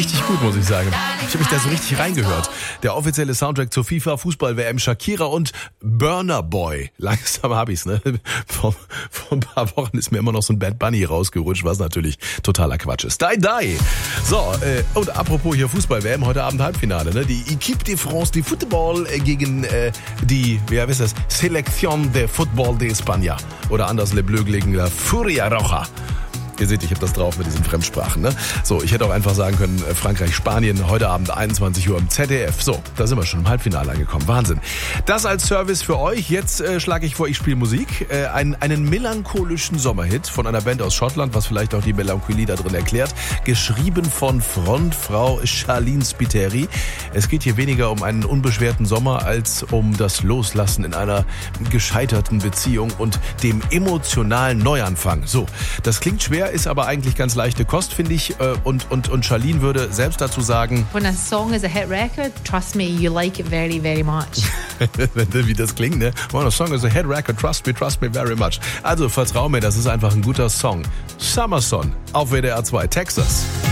Richtig gut, muss ich sagen. Ich habe mich da so richtig reingehört. Der offizielle Soundtrack zur FIFA-Fußball-WM, Shakira und Burna Boy. Langsam hab ich's, ne? Vor ein paar Wochen ist mir immer noch so ein Bad Bunny rausgerutscht, was natürlich totaler Quatsch ist. Die. So, und apropos hier Fußball-WM, heute Abend Halbfinale, ne? Die Équipe de France de Football gegen die, wie heißt das? Selección de Football de España. Oder anders, Le Bleu gegen La Furia Roja. Ihr seht, ich habe das drauf mit diesen Fremdsprachen. Ne? So, ich hätte auch einfach sagen können, Frankreich, Spanien, heute Abend 21 Uhr im ZDF. So, da sind wir schon im Halbfinale angekommen. Wahnsinn. Das als Service für euch. Jetzt schlage ich vor, ich spiele Musik. Einen melancholischen Sommerhit von einer Band aus Schottland, was vielleicht auch die Melancholie da drin erklärt. Geschrieben von Frontfrau Charlene Spiteri. Es geht hier weniger um einen unbeschwerten Sommer als um das Loslassen in einer gescheiterten Beziehung und dem emotionalen Neuanfang. So, das klingt schwer, ist aber eigentlich ganz leichte Kost, finde ich. Und Charlene würde selbst dazu sagen: When a song is a hit record, trust me, you like it very, very much. Wie das klingt, ne? When a song is a hit record, trust me very much. Also vertrau mir, das ist einfach ein guter Song. Summer Son auf WDR 2 Texas.